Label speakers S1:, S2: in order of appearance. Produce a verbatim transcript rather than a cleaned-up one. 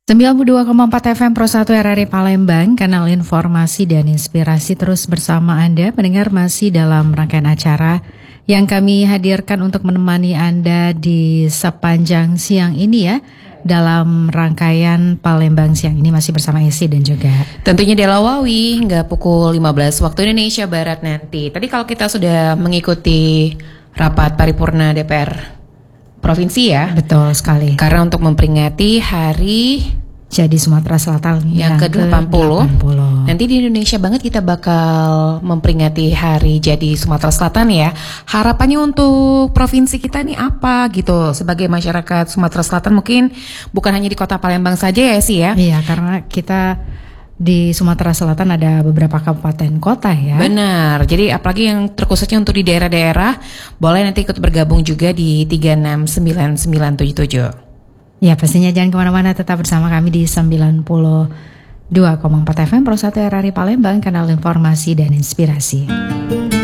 S1: sembilan puluh dua koma empat F M Pro satu R R I Palembang, kanal informasi dan inspirasi terus bersama Anda. Pendengar, masih dalam rangkaian acara yang kami hadirkan untuk menemani Anda di sepanjang siang ini ya. Dalam rangkaian Palembang siang ini masih bersama Esi dan juga
S2: tentunya Dela Wawi hingga pukul lima belas waktu Indonesia Barat nanti. Tadi kalau kita sudah mengikuti rapat paripurna D P R Provinsi ya.
S1: Betul sekali.
S2: Karena untuk memperingati hari
S1: jadi Sumatera Selatan
S2: yang, yang ke delapan puluh. Nanti di Indonesia banget kita bakal memperingati hari jadi Sumatera Selatan ya. Harapannya untuk provinsi kita nih apa gitu sebagai masyarakat Sumatera Selatan, mungkin bukan hanya di kota Palembang saja ya sih ya.
S1: Iya, karena kita di Sumatera Selatan ada beberapa kabupaten kota ya.
S2: Benar, jadi apalagi yang terkhususnya untuk di daerah-daerah, boleh nanti ikut bergabung juga di tiga enam sembilan sembilan tujuh tujuh.
S1: Ya, pastinya jangan kemana-mana, tetap bersama kami di sembilan puluh dua koma empat F M Pro satu R R I Palembang, kanal informasi dan inspirasi.